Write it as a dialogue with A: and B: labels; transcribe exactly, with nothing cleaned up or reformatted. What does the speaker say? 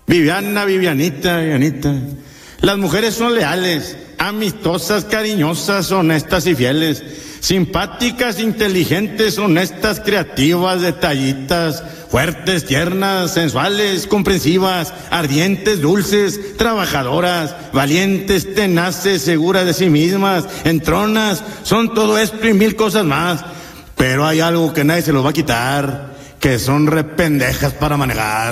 A: Viviana, Vivianita, Vivianita. Las mujeres son leales, amistosas, cariñosas, honestas y fieles. Simpáticas, inteligentes, honestas, creativas, detallistas, fuertes, tiernas, sensuales, comprensivas, ardientes, dulces, trabajadoras, valientes, tenaces, seguras de sí mismas, entronas, son todo esto y mil cosas más. Pero hay algo que nadie se los va a quitar, que son rependejas para manejar.